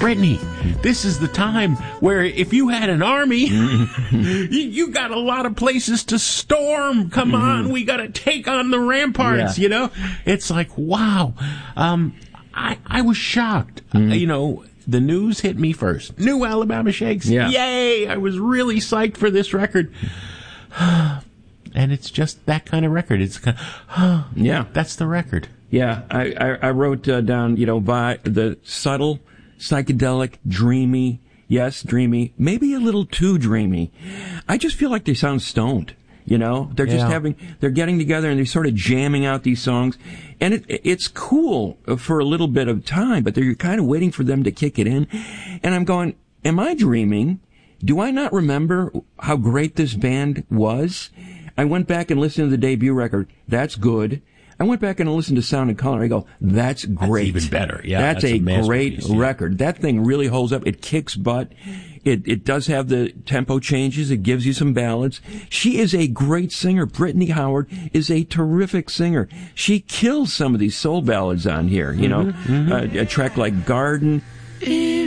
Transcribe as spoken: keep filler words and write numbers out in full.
Brittany, this is the time where if you had an army, you, you got a lot of places to storm. Come on, we got to take on the ramparts, yeah. you know? It's like, wow. Um, I, I was shocked. Mm-hmm. Uh, you know, the news hit me first. New Alabama Shakes. Yeah. Yay! I was really psyched for this record. And it's just that kind of record. It's kind of, yeah. That's the record. Yeah, I, I, I wrote uh, down, you know, by the subtle, psychedelic, dreamy, yes, dreamy, maybe a little too dreamy. I just feel like they sound stoned, you know? They're just Yeah. having, they're getting together and they're sort of jamming out these songs. And it, it's cool for a little bit of time, but they're kind of waiting for them to kick it in. And I'm going, am I dreaming? Do I not remember how great this band was? I went back and listened to the debut record. That's good. I went back and listened to Sound and Color. I go, that's great. That's even better. Yeah, that's, that's a, a great masterpiece, yeah. record. That thing really holds up. It kicks butt. It it does have the tempo changes. It gives you some ballads. She is a great singer. Brittany Howard is a terrific singer. She kills some of these soul ballads on here. You know, mm-hmm, mm-hmm. Uh, a track like Garden.